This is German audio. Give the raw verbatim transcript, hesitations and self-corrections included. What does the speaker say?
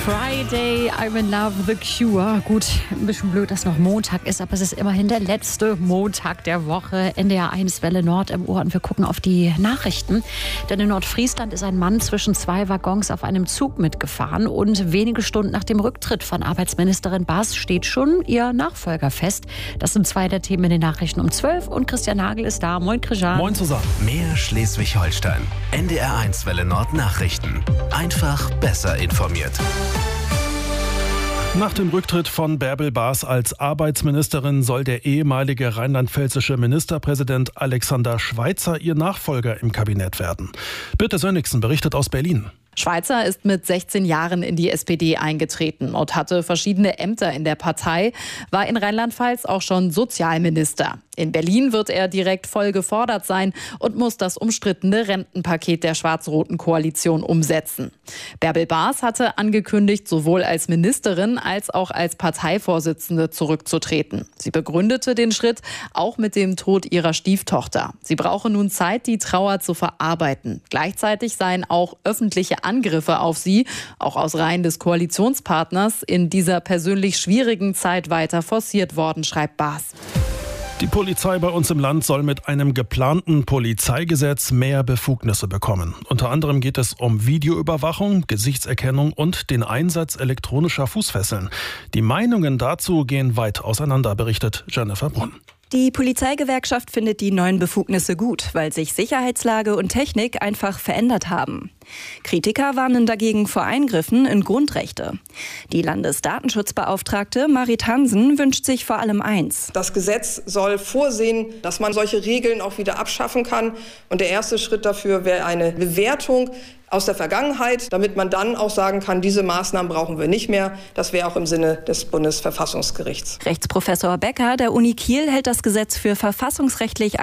Friday, I'm in love, The Cure. Gut, ein bisschen blöd, dass noch Montag ist, aber es ist immerhin der letzte Montag der Woche. N D R eins Welle Nord im Ohr und wir gucken auf die Nachrichten. Denn in Nordfriesland ist ein Mann zwischen zwei Waggons auf einem Zug mitgefahren und wenige Stunden nach dem Rücktritt von Arbeitsministerin Baas steht schon ihr Nachfolger fest. Das sind zwei der Themen in den Nachrichten um zwölf und Christian Nagel ist da. Moin, Christian. Moin zusammen. Mehr Schleswig-Holstein. N D R eins Welle Nord Nachrichten. Einfach besser informiert. Nach dem Rücktritt von Bärbel Baas als Arbeitsministerin soll der ehemalige rheinland-pfälzische Ministerpräsident Alexander Schweitzer ihr Nachfolger im Kabinett werden. Birte Sönnigsen berichtet aus Berlin. Schweitzer ist mit sechzehn Jahren in die S P D eingetreten und hatte verschiedene Ämter in der Partei, war in Rheinland-Pfalz auch schon Sozialminister. In Berlin wird er direkt voll gefordert sein und muss das umstrittene Rentenpaket der schwarz-roten Koalition umsetzen. Bärbel Baas hatte angekündigt, sowohl als Ministerin als auch als Parteivorsitzende zurückzutreten. Sie begründete den Schritt auch mit dem Tod ihrer Stieftochter. Sie brauche nun Zeit, die Trauer zu verarbeiten. Gleichzeitig seien auch öffentliche Angriffe auf sie, auch aus Reihen des Koalitionspartners, in dieser persönlich schwierigen Zeit weiter forciert worden, schreibt Baas. Die Polizei bei uns im Land soll mit einem geplanten Polizeigesetz mehr Befugnisse bekommen. Unter anderem geht es um Videoüberwachung, Gesichtserkennung und den Einsatz elektronischer Fußfesseln. Die Meinungen dazu gehen weit auseinander, berichtet Jennifer Brunn. Die Polizeigewerkschaft findet die neuen Befugnisse gut, weil sich Sicherheitslage und Technik einfach verändert haben. Kritiker warnen dagegen vor Eingriffen in Grundrechte. Die Landesdatenschutzbeauftragte Marit Hansen wünscht sich vor allem eins. Das Gesetz soll vorsehen, dass man solche Regeln auch wieder abschaffen kann. Und der erste Schritt dafür wäre eine Bewertung aus der Vergangenheit, damit man dann auch sagen kann, diese Maßnahmen brauchen wir nicht mehr. Das wäre auch im Sinne des Bundesverfassungsgerichts. Rechtsprofessor Becker der Uni Kiel hält das Gesetz für verfassungsrechtlich